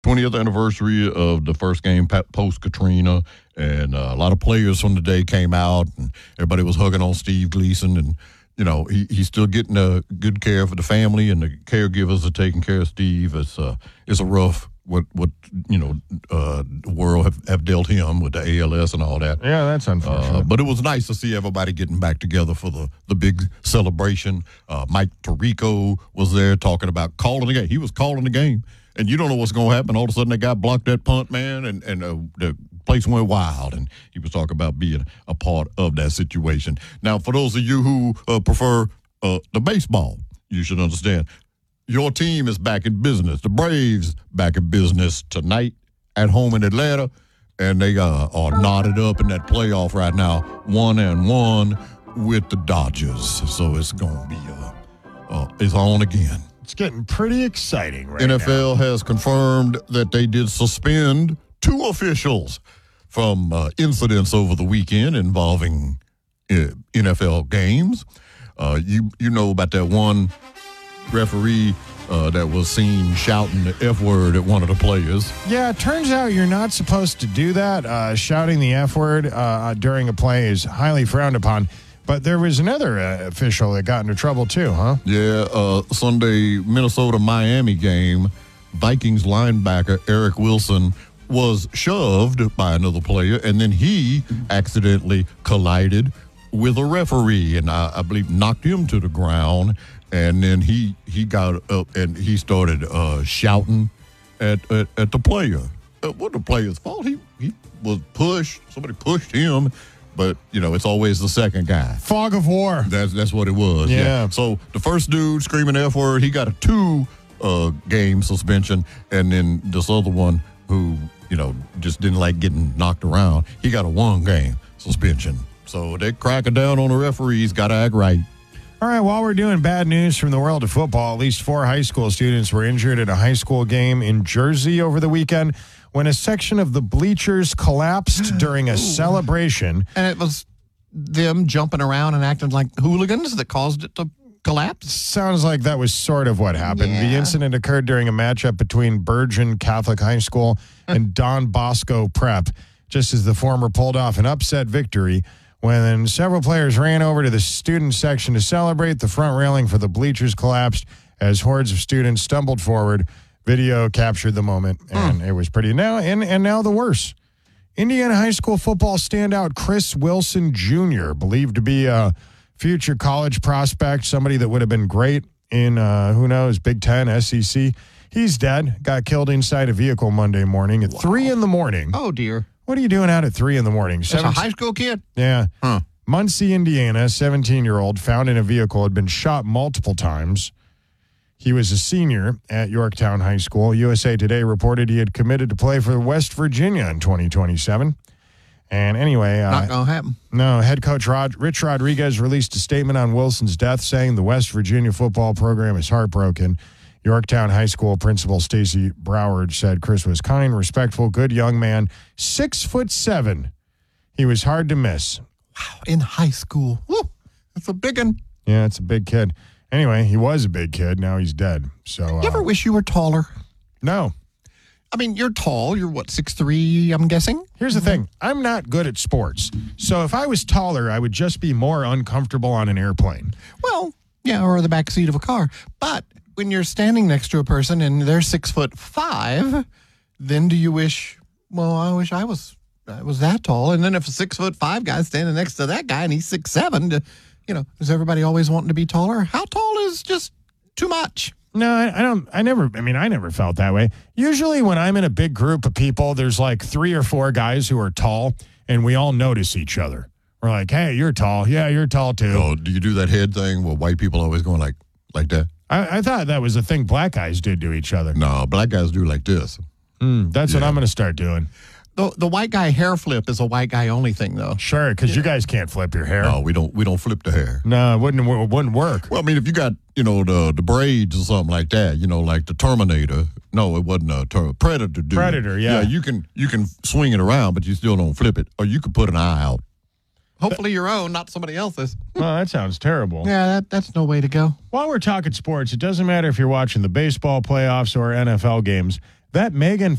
20th anniversary of the first game post Katrina, and a lot of players from the day came out, and everybody was hugging on Steve Gleason, and he's still getting a good care for the family, and the caregivers are taking care of Steve. It's a rough what the world have dealt him with the ALS and all that. Yeah, that's unfortunate. But it was nice to see everybody getting back together for the big celebration. Mike Tirico was there talking about calling the game. He was calling the game, and you don't know what's going to happen. All of a sudden, that guy blocked that punt, man, and the place went wild, and he was talking about being a part of that situation. Now, for those of you who prefer the baseball, you should understand your team is back in business. The Braves back in business tonight at home in Atlanta, and they are knotted up in that playoff right now, 1-1 with the Dodgers. So it's going to be it's on again. It's getting pretty exciting right now. NFL has confirmed that they did suspend 2 officials from incidents over the weekend involving NFL games. You know about that one referee that was seen shouting the F word at one of the players. Yeah, it turns out you're not supposed to do that. Shouting the F word during a play is highly frowned upon. But there was another official that got into trouble too, huh? Yeah, Sunday Minnesota-Miami game, Vikings linebacker Eric Wilson was shoved by another player, and then he accidentally collided with a referee, and I believe knocked him to the ground. And then he got up and he started shouting at the player. What the player's fault? He was pushed. Somebody pushed him, but it's always the second guy. Fog of war. That's what it was. Yeah. So the first dude screaming F word, he got a 2-game suspension, and then this other one who just didn't like getting knocked around, he got a 1-game suspension. So they're cracking down on the referees. Got to act right. All right, while we're doing bad news from the world of football, at least 4 high school students were injured at a high school game in Jersey over the weekend when a section of the bleachers collapsed during a celebration. And it was them jumping around and acting like hooligans that caused it to collapse? Sounds like that was sort of what happened. Yeah. The incident occurred during a matchup between Bergen Catholic High School and Don Bosco Prep, just as the former pulled off an upset victory. When several players ran over to the student section to celebrate, the front railing for the bleachers collapsed as hordes of students stumbled forward. Video captured the moment, and it was pretty. Now the worst. Indiana high school football standout Chris Wilson Jr., believed to be a future college prospect, somebody that would have been great in, who knows, Big Ten, SEC. He's dead. Got killed inside a vehicle Monday morning at 3 in the morning. Oh, dear. What are you doing out at 3 in the morning? As a high school kid? Yeah. Huh. Muncie, Indiana, 17-year-old, found in a vehicle, had been shot multiple times. He was a senior at Yorktown High School. USA Today reported he had committed to play for West Virginia in 2027. And anyway... Not going to happen. No, head coach Rich Rodriguez released a statement on Wilson's death saying the West Virginia football program is heartbroken. Yorktown High School principal Stacy Broward said Chris was kind, respectful, good young man, 6'7". He was hard to miss. Wow, in high school. Woo, that's a big one. Yeah, it's a big kid. Anyway, he was a big kid. Now he's dead. So you ever wish you were taller? No. I mean, you're tall. You're, 6'3", I'm guessing? Here's the thing. I'm not good at sports. So if I was taller, I would just be more uncomfortable on an airplane. Well, yeah, or the back seat of a car. But when you're standing next to a person and they're 6'5", then do you wish, well, I wish I was that tall. And then if a 6'5" guy's standing next to that guy and he's 6'7", is everybody always wanting to be taller? How tall is just too much? No, I never felt that way. Usually when I'm in a big group of people, there's like 3 or 4 guys who are tall and we all notice each other. We're like, hey, you're tall. Yeah, you're tall too. Oh, do you do that head thing where white people always going like that? I thought that was a thing black guys did to each other. No, black guys do like this. That's what I'm going to start doing. The white guy hair flip is a white guy only thing, though. Sure, because you guys can't flip your hair. No, we don't flip the hair. No, it wouldn't work. Well, I mean, if you got, the braids or something like that, like the Terminator. No, it wasn't a Predator, dude. Predator, yeah. Yeah, you can swing it around, but you still don't flip it. Or you could put an eye out. Hopefully your own, not somebody else's. Well, that sounds terrible. Yeah, that's no way to go. While we're talking sports, it doesn't matter if you're watching the baseball playoffs or NFL games. That Megan